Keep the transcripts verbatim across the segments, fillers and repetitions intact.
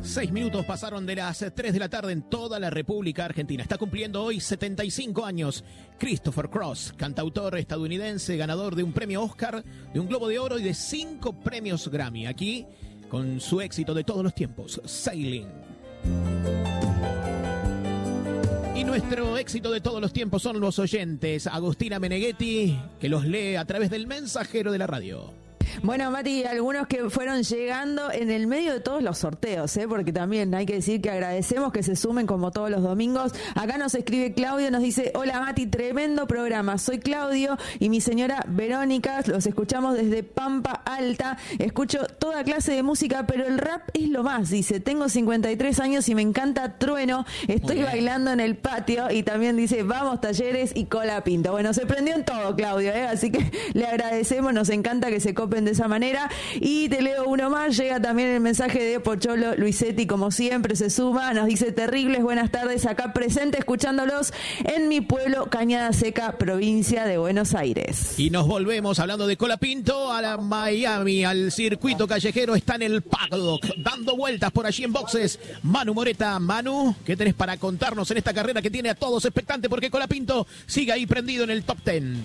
Seis minutos pasaron de las tres de la tarde en toda la República Argentina. Está cumpliendo hoy setenta y cinco años Christopher Cross, cantautor estadounidense, ganador de un premio Oscar, de un Globo de Oro y de cinco premios Grammy. Aquí con su éxito de todos los tiempos, Sailing. Y nuestro éxito de todos los tiempos son los oyentes. Agustina Meneghetti, que los lee a través del mensajero de la radio. Bueno, Mati, algunos que fueron llegando en el medio de todos los sorteos, ¿eh? Porque también hay que decir que agradecemos que se sumen como todos los domingos. Acá nos escribe Claudio, nos dice: hola Mati, tremendo programa, soy Claudio y mi señora Verónica, los escuchamos desde Pampa Alta, escucho toda clase de música, pero el rap es lo más, dice, tengo cincuenta y tres años y me encanta Trueno, estoy bailando en el patio, y también dice, vamos Talleres y Cola Pinto. Bueno, se prendió en todo Claudio, ¿eh? Así que le agradecemos, nos encanta que se copen de esa manera. Y te leo uno más, llega también el mensaje de Pocholo Luisetti, como siempre se suma, nos dice: terribles buenas tardes, acá presente escuchándolos en mi pueblo Cañada Seca, provincia de Buenos Aires. Y nos volvemos, hablando de Colapinto, a la Miami, al circuito callejero. Está en el paddock, dando vueltas por allí en boxes, Manu Moreta. Manu, ¿qué tenés para contarnos en esta carrera que tiene a todos expectantes? Porque Colapinto sigue ahí prendido en el top ten.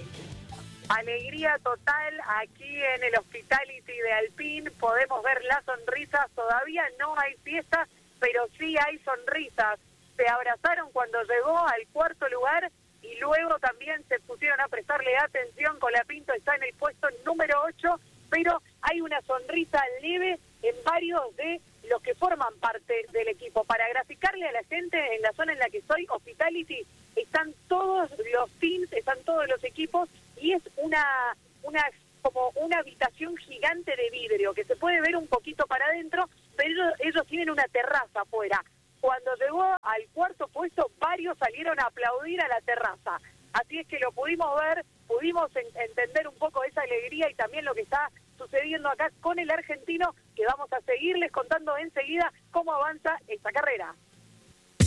Alegría total aquí en el Hospitality de Alpine, podemos ver las sonrisas, todavía no hay fiestas, pero sí hay sonrisas. Se abrazaron cuando llegó al cuarto lugar y luego también se pusieron a prestarle atención. Colapinto está en el puesto número ocho, pero hay una sonrisa leve en varios de los que forman parte del equipo. Para graficarle a la gente, en la zona en la que estoy, Hospitality, están todos los teams, están todos los equipos, y es una una como una habitación gigante de vidrio que se puede ver un poquito para adentro, pero ellos, ellos tienen una terraza afuera. Cuando llegó al cuarto puesto, varios salieron a aplaudir a la terraza. Así es que lo pudimos ver, pudimos en, entender un poco esa alegría y también lo que está sucediendo acá con el argentino, que vamos a seguirles contando enseguida cómo avanza esta carrera.